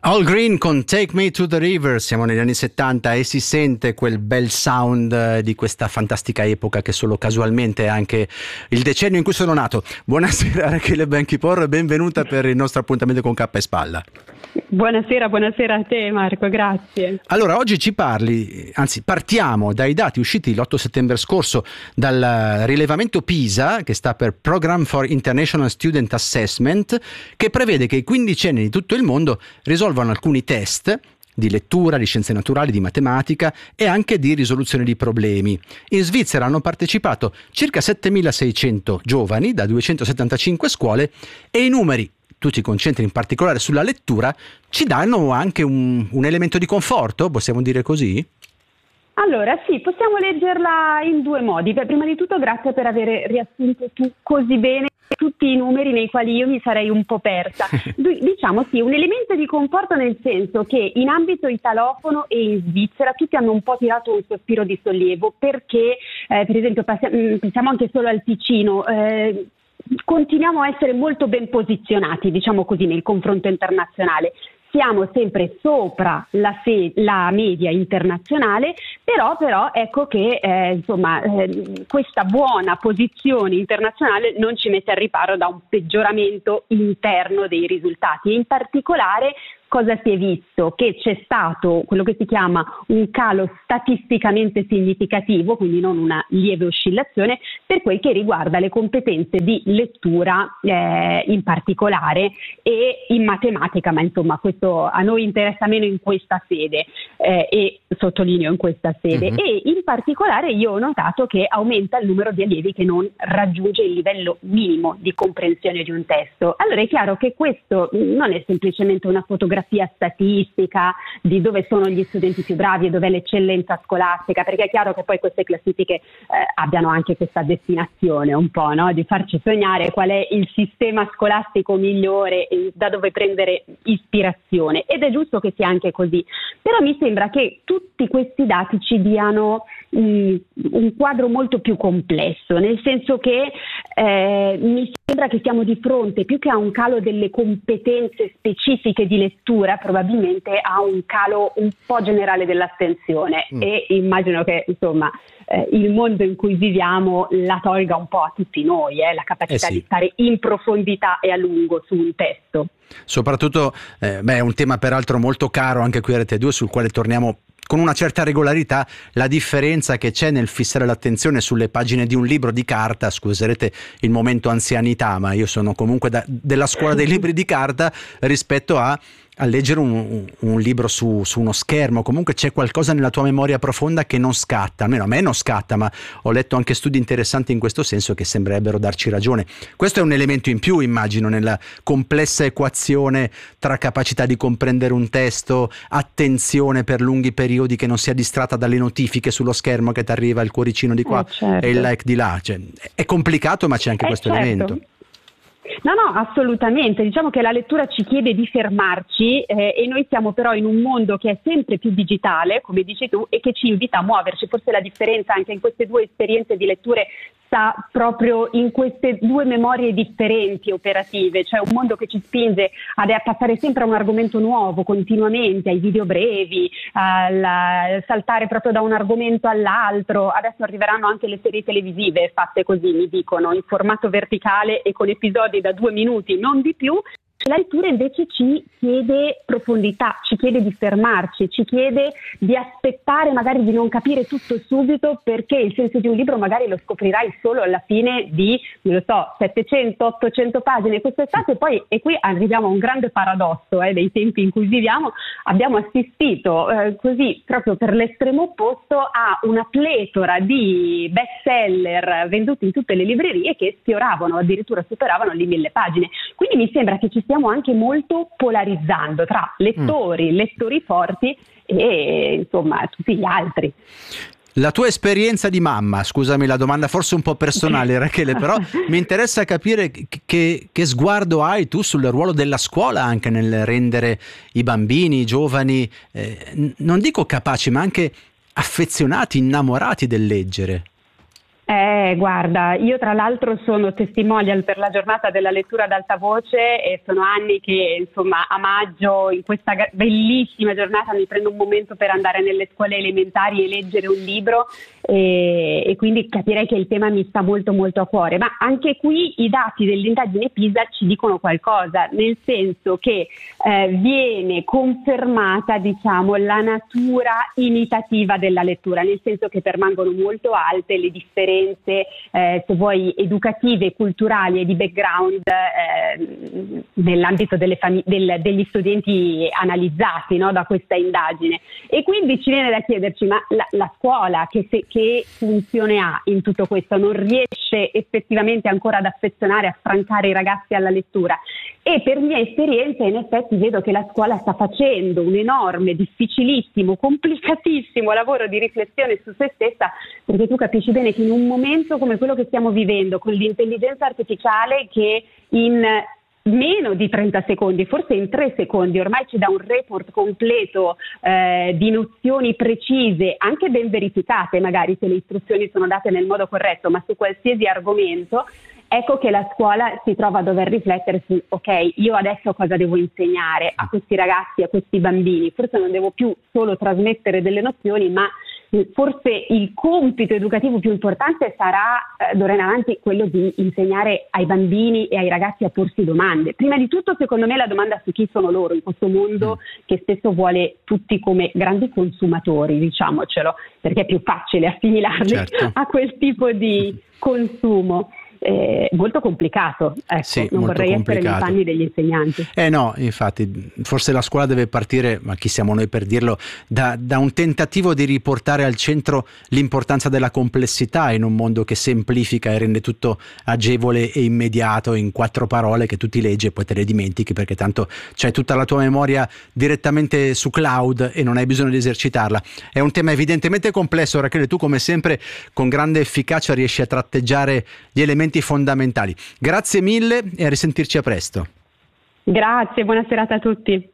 All Green con Take Me to the River, siamo negli anni 70 e si sente quel bel sound di questa fantastica epoca che solo casualmente è anche il decennio in cui sono nato. Buonasera Rachele Benchipor, benvenuta per il nostro appuntamento con Cappa e Spalla. Buonasera a te Marco, grazie. Allora, oggi ci parli, anzi partiamo dai dati usciti l'8 settembre scorso dal rilevamento PISA, che sta per Program for International Student Assessment, che prevede che i quindicenni di tutto il mondo risolvano alcuni test di lettura, di scienze naturali, di matematica e anche di risoluzione di problemi. In Svizzera hanno partecipato circa 7.600 giovani da 275 scuole e i numeri, tu ti concentri in particolare sulla lettura, ci danno anche un elemento di conforto, possiamo dire così? Allora sì, possiamo leggerla in due modi. Beh, prima di tutto grazie per aver riassunto tu così bene tutti i numeri nei quali io mi sarei un po' persa. Diciamo sì, un elemento di conforto nel senso che in ambito italofono e in Svizzera tutti hanno un po' tirato un sospiro di sollievo perché per esempio pensiamo anche solo al Ticino, continuiamo a essere molto ben posizionati, diciamo così, nel confronto internazionale. Siamo sempre sopra la media internazionale, però ecco che questa buona posizione internazionale non ci mette al riparo da un peggioramento interno dei risultati. E in particolare cosa si è visto? Che c'è stato quello che si chiama un calo statisticamente significativo, quindi non una lieve oscillazione, per quel che riguarda le competenze di lettura in particolare e in matematica, ma insomma questo a noi interessa meno in questa sede e sottolineo in questa sede. E in particolare io ho notato che aumenta il numero di allievi che non raggiunge il livello minimo di comprensione di un testo. Allora è chiaro che questo non è semplicemente una fotografia statistica di dove sono gli studenti più bravi e dov'è l'eccellenza scolastica, perché è chiaro che poi queste classifiche abbiano anche questa destinazione un po', no? Di farci sognare qual è il sistema scolastico migliore e da dove prendere ispirazione, ed è giusto che sia anche così, però mi sembra che tutti questi dati ci diano un quadro molto più complesso, nel senso che mi sembra che siamo di fronte più che a un calo delle competenze specifiche di lettura, probabilmente a un calo un po' generale dell'attenzione e immagino che insomma il mondo in cui viviamo la tolga un po' a tutti noi, la capacità di stare in profondità e a lungo su un testo. Soprattutto è un tema peraltro molto caro anche qui a Rete 2, sul quale torniamo con una certa regolarità. La differenza che c'è nel fissare l'attenzione sulle pagine di un libro di carta, scuserete il momento anzianità, ma io sono comunque della scuola dei libri di carta, rispetto a leggere un libro su uno schermo. Comunque c'è qualcosa nella tua memoria profonda che non scatta, almeno a me non scatta, ma ho letto anche studi interessanti in questo senso che sembrerebbero darci ragione. Questo è un elemento in più, immagino, nella complessa equazione tra capacità di comprendere un testo, attenzione per lunghi periodi che non sia distratta dalle notifiche sullo schermo che ti arriva il cuoricino di qua e il like di là. Cioè, è complicato, ma c'è anche questo elemento. No, assolutamente. Diciamo che la lettura ci chiede di fermarci e noi siamo però in un mondo che è sempre più digitale, come dici tu, e che ci invita a muoverci. Forse la differenza anche in queste due esperienze di letture sta proprio in queste due memorie differenti operative, cioè un mondo che ci spinge a passare sempre a un argomento nuovo continuamente, ai video brevi, a saltare proprio da un argomento all'altro. Adesso arriveranno anche le serie televisive fatte così, mi dicono, in formato verticale e con episodi da 2 minuti, non di più. La lettura invece ci chiede profondità, ci chiede di fermarci, ci chiede di aspettare, magari di non capire tutto subito, perché il senso di un libro magari lo scoprirai solo alla fine di, 700-800 pagine. Quest'estate poi, e qui arriviamo a un grande paradosso dei tempi in cui viviamo, abbiamo assistito così proprio per l'estremo opposto a una pletora di bestseller venduti in tutte le librerie che sfioravano, addirittura superavano le 1000 pagine. Quindi mi sembra che ci stiamo anche molto polarizzando tra lettori forti e insomma tutti gli altri. La tua esperienza di mamma, scusami la domanda forse un po' personale Rachele, però mi interessa capire che sguardo hai tu sul ruolo della scuola anche nel rendere i bambini, i giovani, non dico capaci ma anche affezionati, innamorati del leggere. Guarda, io tra l'altro sono testimonial per la giornata della lettura ad alta voce e sono anni che insomma a maggio in questa bellissima giornata mi prendo un momento per andare nelle scuole elementari e leggere un libro e quindi capirei che il tema mi sta molto molto a cuore, ma anche qui i dati dell'indagine PISA ci dicono qualcosa, nel senso che viene confermata, diciamo, la natura imitativa della lettura, nel senso che permangono molto alte le differenze se vuoi educative, culturali e di background nell'ambito degli studenti analizzati, no, da questa indagine, e quindi ci viene da chiederci ma la scuola che funzione ha in tutto questo? Non riesce effettivamente ancora ad affezionare, a affrancare i ragazzi alla lettura? E per mia esperienza in effetti vedo che la scuola sta facendo un enorme, difficilissimo, complicatissimo lavoro di riflessione su se stessa, perché tu capisci bene che in un momento come quello che stiamo vivendo, con l'intelligenza artificiale che in meno di 30 secondi, forse in 3 secondi, ormai ci dà un report completo di nozioni precise, anche ben verificate magari se le istruzioni sono date nel modo corretto, ma su qualsiasi argomento. Ecco che la scuola si trova a dover riflettere su, ok, io adesso cosa devo insegnare a questi ragazzi, a questi bambini? Forse non devo più solo trasmettere delle nozioni, ma forse il compito educativo più importante sarà d'ora in avanti quello di insegnare ai bambini e ai ragazzi a porsi domande. Prima di tutto, secondo me, la domanda su chi sono loro in questo mondo che spesso vuole tutti come grandi consumatori, diciamocelo, perché è più facile assimilarli, certo, a quel tipo di consumo. Molto complicato, ecco, sì, non molto vorrei complicato. essere nei panni degli insegnanti. No, infatti, forse la scuola deve partire, ma chi siamo noi per dirlo, da un tentativo di riportare al centro l'importanza della complessità in un mondo che semplifica e rende tutto agevole e immediato in 4 parole che tu ti leggi e poi te le dimentichi perché tanto c'hai tutta la tua memoria direttamente su cloud e non hai bisogno di esercitarla. È un tema evidentemente complesso, Rachele, tu come sempre con grande efficacia riesci a tratteggiare gli elementi fondamentali. Grazie mille e a risentirci a presto. Grazie, buona serata a tutti.